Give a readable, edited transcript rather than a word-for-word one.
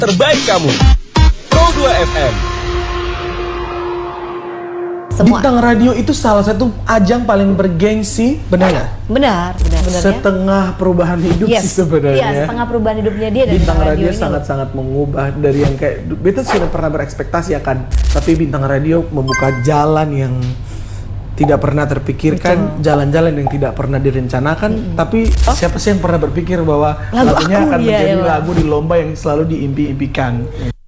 terbaik kamu. Pro 2 FM. Bintang radio itu salah satu ajang paling bergengsi, benar nggak? Benar. Setengah perubahan hidup sih sebenarnya. Iya, setengah perubahan hidupnya dia dari Bintang radio ini. sangat-sangat mengubah dari yang kayak beta sudah pernah berekspektasi akan, tapi bintang radio membuka jalan yang tidak pernah terpikirkan, jalan-jalan yang tidak pernah direncanakan. Tapi siapa sih yang pernah berpikir bahwa lagunya akan menjadi lagu di lomba yang selalu diimpi-impikan?